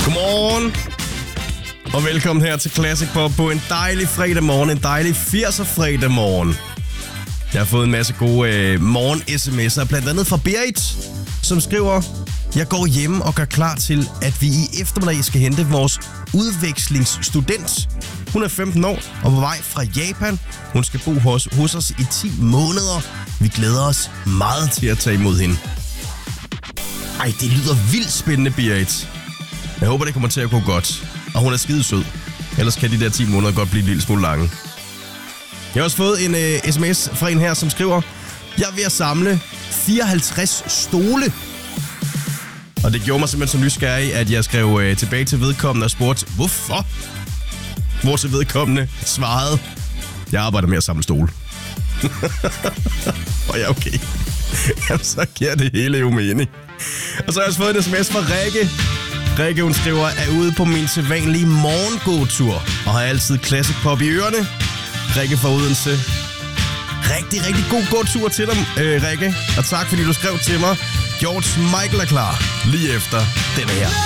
Godmorgen, og velkommen her til Classic Pop på en dejlig fredag morgen, en dejlig 80'er fredag morgen. Jeg har fået en masse gode morgen-sms'er, blandt andet fra Berit, som skriver: Jeg går hjem og gør klar til, at vi i eftermiddag skal hente vores udvekslingsstudent. Hun er 15 år og på vej fra Japan. Hun skal bo hos os i 10 måneder. Vi glæder os meget til at tage imod hende. Ej, det lyder vildt spændende, Berit. Jeg håber, det kommer til at gå godt. Og hun er skidesød. Ellers kan de der 10 måneder godt blive en lille smule lange. Jeg har også fået en sms fra en her, som skriver: Jeg er ved at samle 54 stole. Og det gjorde mig simpelthen så nysgerrig, at jeg skrev tilbage til vedkommende og spurgte, hvorfor? Hvor til vedkommende svarede: Jeg arbejder med at samle stole. Og ja, okay. Jamen, så giver det hele jo mening. Og så har jeg også fået en sms fra Rikke. Rikke, hun skriver: Er ude på min sædvanlige morgengåtur og har altid Classic Pop i ørerne. Rikke fra Odense. Rigtig god gåtur til dig, Rikke. Og tak, fordi du skrev til mig. George Michael er klar lige efter denne her.